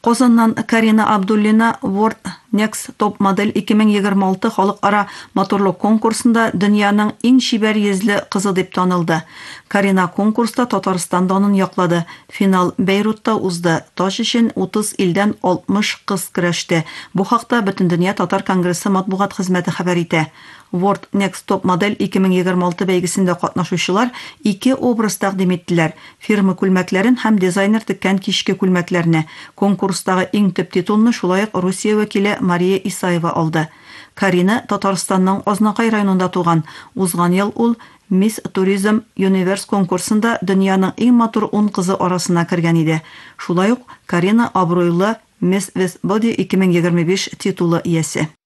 Казаннан Карина Абдуллина World Next Top Model 2026 халыкара моторлы конкурсында дөньяның иң шибәр йөзле кызы дип танылды. Карина конкурста Татарстан данын яклады. Финал Бейрутта узды. Таш өчен 30 илдән 60 кыз көрәште. Бу хакта Бөтендөнья татар конгрессы матбугат хезмәте хәбәр итә. World Next Top Model 2026 бәйгесендә катнашучылар 2 образ тәкъдим иттеләр. Фирма күлмәкләрен һәм дизайнер теккән кичке күлмәкләрне. Конкурстагы иң төп титулны шулай ук Русия вәкиле Мария Исаева алды. Карина Татарстанның Азнакай районында туган. Узган ел ул Miss Tourism Universe конкурсында дөньяның иң матур 10 кызы арасына кергән иде. Шулай ук Карина абруйлы Miss West Body 2025 титулы иясе.